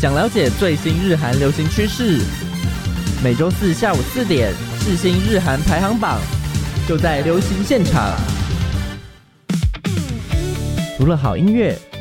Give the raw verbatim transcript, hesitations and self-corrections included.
想了解最新日韩流行趋势，每周四下午四点，世新日韩排行榜就在流行现场。除了好音乐，